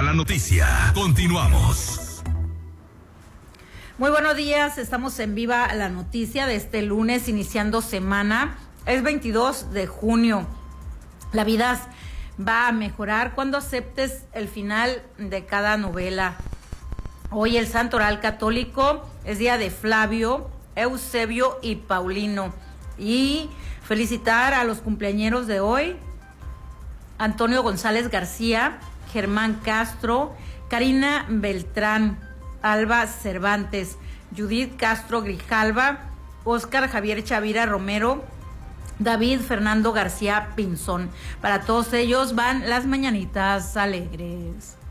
la noticia. Continuamos. Muy buenos días, estamos en Viva la Noticia de este lunes, iniciando semana. Es 22 de junio. La vida va a mejorar cuando aceptes el final de cada novela. Hoy el Santo Oral Católico es día de Flavio, Eusebio y Paulino. Y felicitar a los cumpleañeros de hoy: Antonio González García, Germán Castro, Karina Beltrán, Alba Cervantes, Judith Castro Grijalva, Óscar Javier Chavira Romero, David Fernando García Pinzón. Para todos ellos van las mañanitas alegres.